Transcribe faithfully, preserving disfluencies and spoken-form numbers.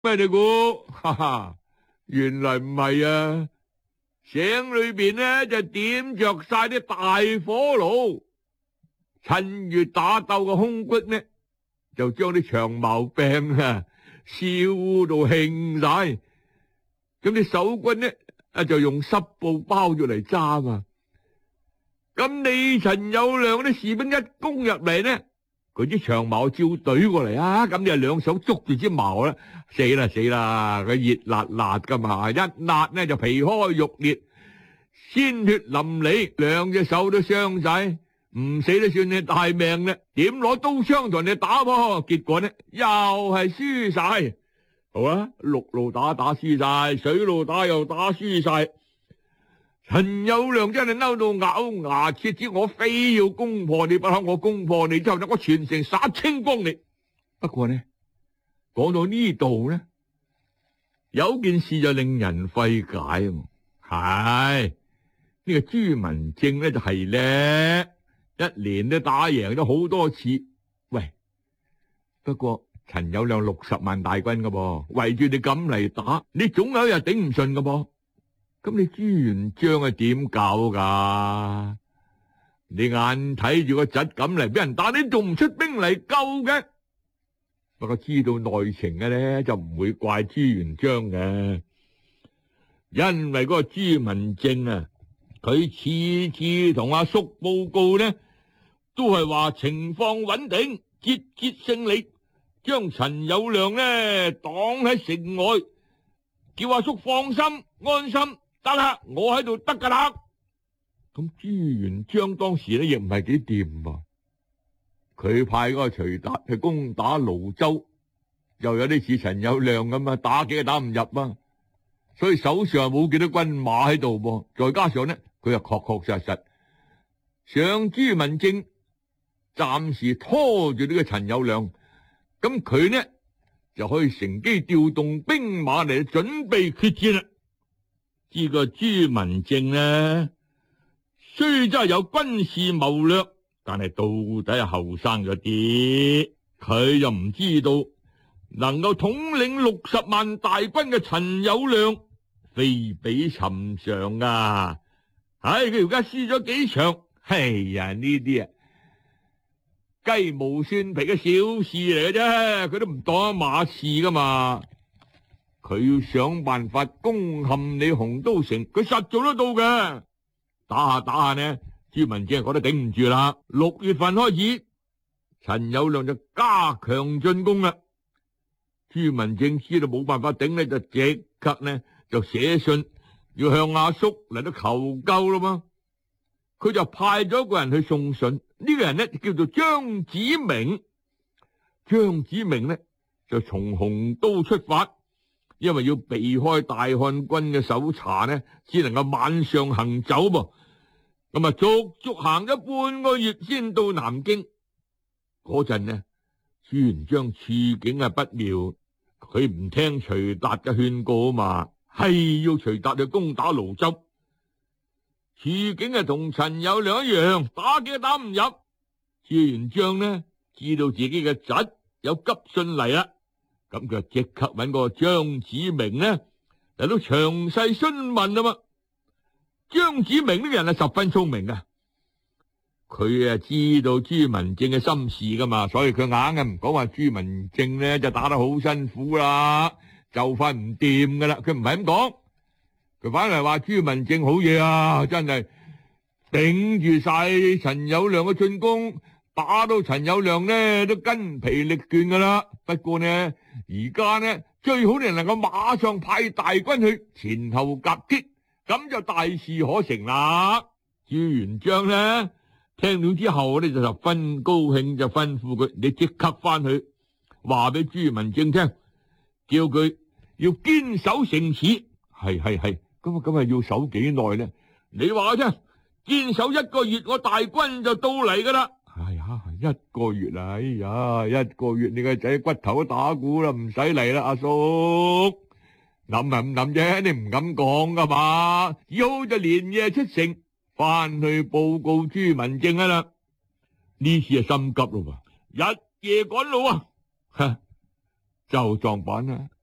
咩你估？哈哈，原來唔係啊！城裏邊呢就點着晒啲大火爐，趁住打鬥嘅空隙呢，就將啲長矛柄啊燒到興晒。咁啲守軍呢啊就用濕布包住嚟揸嘛。咁你陳友諒啲士兵一攻入嚟呢，佢啲長矛照懟過嚟啊！咁你就兩手捉住支矛啦，死啦死啦！佢熱辣辣噶嘛，一辣呢就皮開肉裂，鮮血淋漓，兩隻手都傷晒，唔死都算你大命啦！點攞刀槍同你打噃？結果呢又係輸晒。好啊，陸路打打輸晒，水路打又打輸晒。陳友諒真係嬲到咬牙切齒，我非要攻破你不可，我攻破你之後，我全城殺清光你。不過呢，講到呢度呢，有件事就令人費解。係呢個朱文正呢就係咧，一年都打贏咗好多次。喂，不過陳友諒六十萬大軍噶噃，圍住你咁嚟打，你總有一日頂唔順噶噃。咁你朱元璋係點搞噶？你眼睇住個侄咁嚟俾人打，你仲唔出兵嚟救嘅？不過知道內情嘅咧，就唔會怪朱元璋嘅，因為嗰個朱文正啊，佢次次同阿叔報告呢，都係話情況穩定，節節勝利，將陳友諒呢擋喺城外，叫阿叔放心安心。得啦，我喺度得噶啦。咁朱元璋當時咧亦唔係幾掂噃，佢派嗰個徐達去攻打廬州，又有啲似陳友諒咁啊，打幾個打唔入啊，所以手上冇幾多軍馬喺度噃。再加上呢，佢又確確實實上朱文正暫時拖住呢個陳友諒，咁佢呢就可以乘機調動兵馬嚟準備決戰啦。呢個朱文正呢，雖真係有軍事謀略，但係到底係後生咗啲，佢又唔知道能夠統領六十萬大軍嘅陳友諒非比尋常啊！唉，佢而家輸咗幾場，哎呀呢啲啊雞毛蒜皮嘅小事嚟嘅啫，佢都唔當馬事噶嘛。佢要想辦法攻陷你洪都城，佢實做得到嘅。打下打下呢，朱文正覺得頂唔住啦。六月份開始，陳友諒就加強進攻啦。朱文正知道冇辦法頂呢，就即刻呢就寫信要向阿叔嚟到求救啦嘛。佢就派咗一個人去送信，呢、這個人呢叫做張子明。張子明呢就從洪都出發。因為要避開大漢軍嘅搜查呢，只能夠晚上行走噃。咁啊，足足行咗半個月先到南京。嗰陣呢，朱元璋處境係不妙，佢唔聽徐達嘅勸告啊嘛，係要徐達去攻打廬州。處境係同陳友諒一樣，打幾都打唔入。朱元璋呢，知道自己嘅侄有急信嚟啦。咁佢就即刻揾個張子明呢嚟到詳細詢問啊嘛。張子明呢個人係十分聰明噶，佢啊知道朱文正嘅心事噶嘛，所以佢硬係唔講話朱文正呢就打得好辛苦啦，就快唔掂噶啦。佢唔係咁講，佢反嚟話朱文正好嘢啊，真係頂住晒陳友諒嘅進攻，打到陳友諒呢都筋疲力倦噶啦。不過呢，而家呢最好你能夠馬上派大軍去前後夾擊，咁就大事可成啦。朱元璋呢聽到之後呢就十分高興，就吩咐佢：你即刻翻去話俾朱文正聽，叫佢要堅守城池。係係係，咁啊咁啊要守幾耐呢？你話啫，堅守一個月，我大軍就到嚟噶啦。哎呀，一個月啊！哎呀，一個月你個仔骨頭都打鼓啦，唔使嚟啦，阿叔諗係唔諗啫，你唔敢講噶嘛，只好就連夜出城翻去報告朱文正啊啦。呢次係心急咯，日夜趕路啊，就撞板啦。